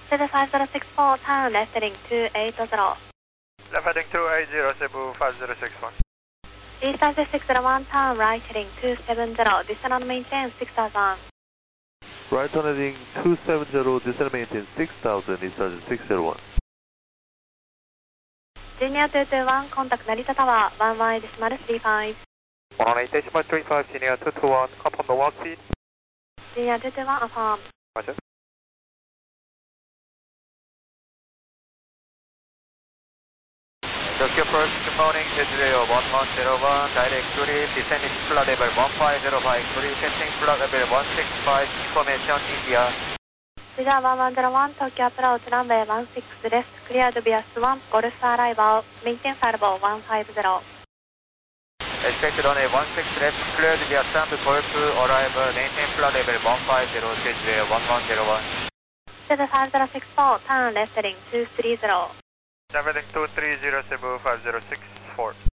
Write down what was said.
7564, turn left heading 280. Left heading 280, Cebu 5061. Eastern 601, turn right heading 270, descend and maintain 6000. Right on heading 270, descend and maintain 6000, Eastern 601. Junior 221, contact Narita Tower, 11.35. 118.35, Junior 221, confirm the walk speed. Junior 221, affirm. Roger. Tokyo First, good morning, Jeju 1101, direct to descending flight level 1505, resetting flight level 165, information India. Jeju 1101, Tokyo approach runway 16 left, cleared via Swan, Golf arrival, maintain firewall 150. Expected on a 16 left, cleared via Stamp Golf arrival, maintain flight level 150, Jeju 1101. Jeju 5064, turn left heading 230. Left heading 230, Cebu 5064.